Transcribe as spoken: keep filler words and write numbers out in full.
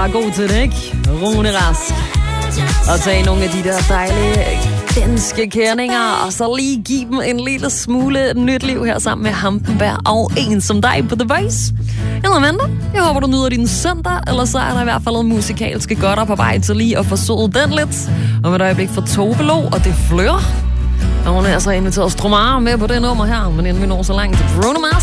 bare god til det, ikke? Rune Rask. Og tage nogle af de der dejlige danske kendinger, og så lige give dem en lille smule nyt liv her sammen med Hampenberg og en som dig på The Voice. Eller venter, jeg håber, du nyder din søndag, eller så er der i hvert fald en musikalske godter på vej til lige at forsøge den lidt. Og med et øjeblik for Tove Lo, og det flør. Og hun er altså inviteret Stromare med på det nummer her, men inden vi når så langt til Bruno Mars.